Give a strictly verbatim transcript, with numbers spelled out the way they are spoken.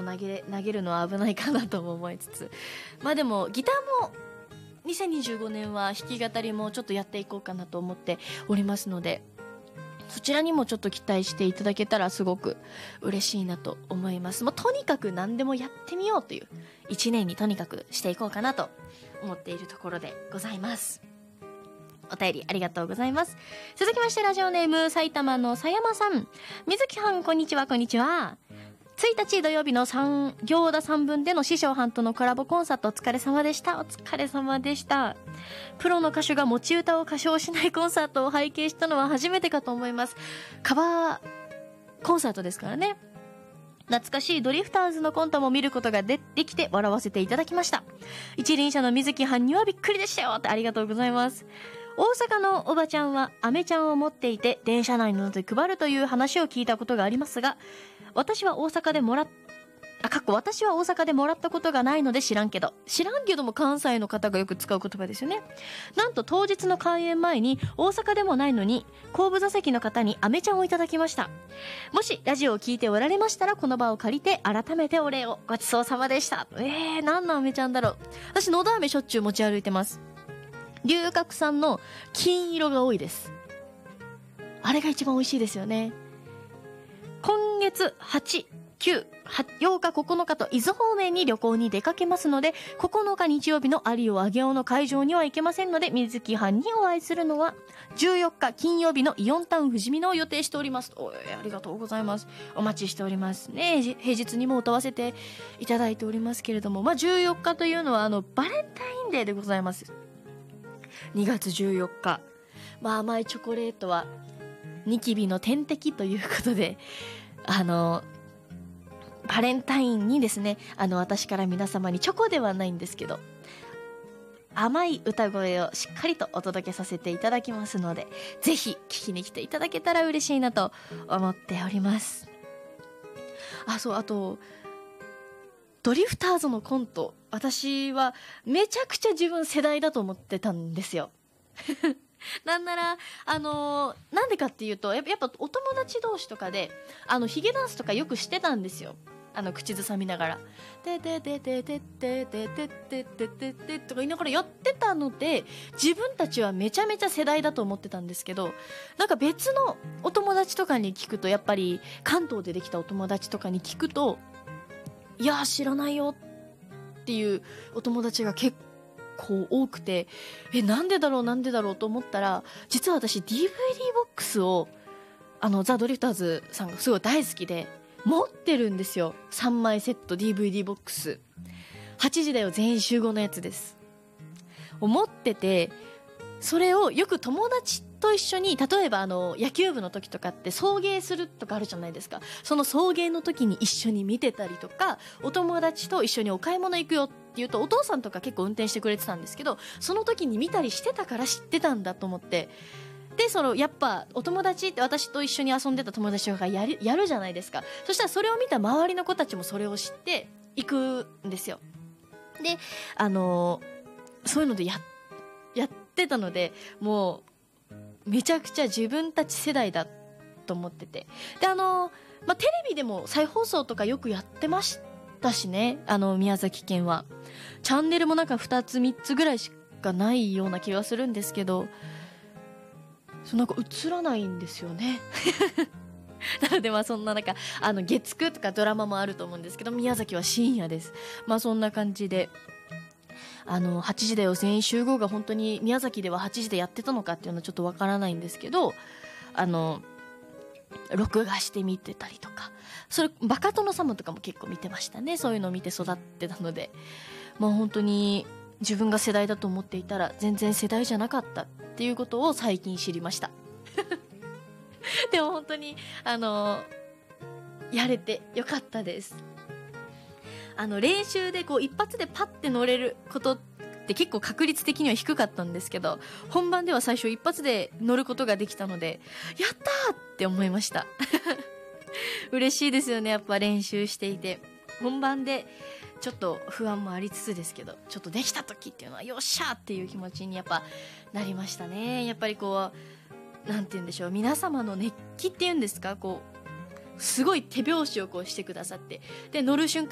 と投げ投げるのは危ないかなとも思いつつ、まあでもギターもにせんにじゅうごねんは弾き語りもちょっとやっていこうかなと思っておりますので、そちらにもちょっと期待していただけたらすごく嬉しいなと思います。もうとにかく何でもやってみようといういちねんにとにかくしていこうかなと思っているところでございます。お便りありがとうございます。続きましてラジオネーム埼玉の狭山さん。水木はん、こんにちは。こんにちは。ついたち土曜日の三行田さんぶんでの師匠はんとのコラボコンサートお疲れ様でした。お疲れ様でした。プロの歌手が持ち歌を歌唱しないコンサートを拝見したのは初めてかと思います。カバーコンサートですからね。懐かしいドリフターズのコントも見ることがでできて笑わせていただきました。一輪車の水木はんにはびっくりでしたよってありがとうございます。大阪のおばちゃんはアメちゃんを持っていて電車内などで配るという話を聞いたことがありますが、私は大阪でもらっあ、かっこ私は大阪でもらったことがないので知らんけど、知らんけども関西の方がよく使う言葉ですよね。なんと当日の開演前に大阪でもないのに後部座席の方にアメちゃんをいただきました。もしラジオを聞いておられましたらこの場を借りて改めてお礼を。ごちそうさまでした。えー、何のアメちゃんだろう。私のど飴しょっちゅう持ち歩いてます。龍角散の金色が多いです。あれが一番美味しいですよね。今月はち、きゅう、ようか、ここのかと伊豆方面に旅行に出かけますので、ここのか日曜日の有尾あげおの会場には行けませんので、水木藩にお会いするのはじゅうよっか金曜日のイオンタウン富士見野を予定しております。おい、ありがとうございます。お待ちしておりますね。平日にも歌わせていただいておりますけれども、まあ、じゅうよっかというのはあのバレンタインデーでございます。にがつじゅうよっか、まあ、甘いチョコレートはニキビの天敵ということで、あのバレンタインにですね、あの私から皆様にチョコではないんですけど甘い歌声をしっかりとお届けさせていただきますので、ぜひ聞きに来ていただけたら嬉しいなと思っております。あ、そう、あとドリフターズのコント、私はめちゃくちゃ自分世代だと思ってたんですよ。なんなら、あのー、なんでかっていうと、やっぱ、やっぱお友達同士とかで、あの、ヒゲダンスとかよくしてたんですよ。あの、口ずさみながら。ててててててててててててとか言いながらやってたので、自分たちはめちゃめちゃ世代だと思ってたんですけど、なんか別のお友達とかに聞くと、やっぱり関東でできたお友達とかに聞くと、いやー知らないよっていうお友達が結構多くて、え、なんでだろうなんでだろうと思ったら、実は私 ディーブイディー ボックスをあのザ・ドリフターズさんがすごい大好きで持ってるんですよ。さんまいセット ディーブイディー ボックス、はちじだよ全員集合のやつです。持ってて、それをよく友達と一緒に、例えばあの野球部の時とかって送迎するとかあるじゃないですか。その送迎の時に一緒に見てたりとか、お友達と一緒にお買い物行くよって言うと、お父さんとか結構運転してくれてたんですけど、その時に見たりしてたから知ってたんだと思って、でそのやっぱお友達って私と一緒に遊んでた友達とかがやる、やるじゃないですか。そしたらそれを見た周りの子たちもそれを知って行くんですよ。であのそういうのでややってたので、もうめちゃくちゃ自分たち世代だと思ってて、であの、まあ、テレビでも再放送とかよくやってましたしね、あの宮崎県はチャンネルもなんかふたつみっつぐらいしかないような気がするんですけど、そうなんか映らないんですよね。なのでまあそんな中、あの月くとかドラマもあると思うんですけど、宮崎は深夜です。まあそんな感じで、あのはちじだよ全員集合が本当に宮崎でははちじでやってたのかっていうのはちょっとわからないんですけど、あの録画して見てたりとか、それバカ殿様とかも結構見てましたね。そういうのを見て育ってたので、まあ本当に自分が世代だと思っていたら全然世代じゃなかったっていうことを最近知りました。でも本当にあのやれてよかったです。あの練習でこう一発でパッて乗れることって結構確率的には低かったんですけど、本番では最初一発で乗ることができたので、やったーって思いました。嬉しいですよね、やっぱ練習していて。本番でちょっと不安もありつつですけど、ちょっとできた時っていうのはよっしゃーっていう気持ちにやっぱなりましたね。やっぱりこうなんて言うんでしょう、皆様の熱気っていうんですか、こうすごい手拍子をこうしてくださって、で乗る瞬間